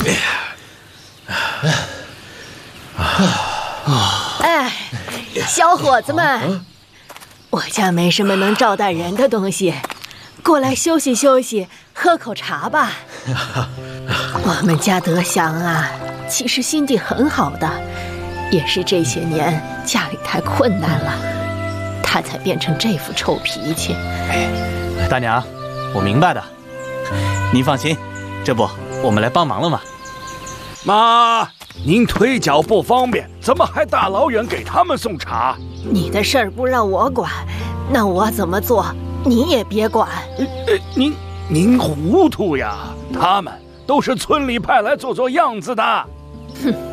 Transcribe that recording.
哎，小伙子们，我家没什么能招待人的东西，过来休息休息，喝口茶吧。我们家德祥啊，其实心地很好的，也是这些年家里太困难了，他才变成这副臭脾气。 大娘，我明白的，您放心，这不我们来帮忙了吗？ 妈，您腿脚不方便，怎么还大老远给他们送茶？ 你的事儿不让我管，那我怎么做你也别管。 您糊涂呀！他们都是村里派来做样子的。 哼。